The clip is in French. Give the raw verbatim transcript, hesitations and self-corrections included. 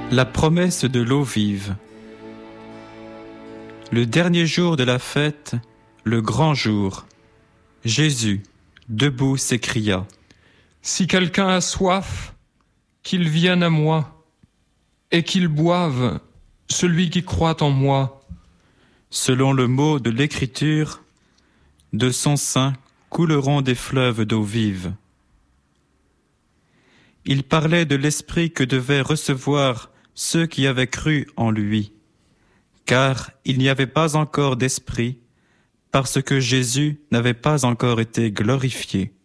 La promesse de l'eau vive. Le dernier jour de la fête, le grand jour, Jésus, debout, s'écria : Si quelqu'un a soif, qu'il vienne à moi, et qu'il boive, celui qui croit en moi. Selon le mot de l'Écriture, de son sein couleront des fleuves d'eau vive. Il parlait de l'Esprit que devaient recevoir ceux qui avaient cru en lui, car il n'y avait pas encore d'Esprit, parce que Jésus n'avait pas encore été glorifié.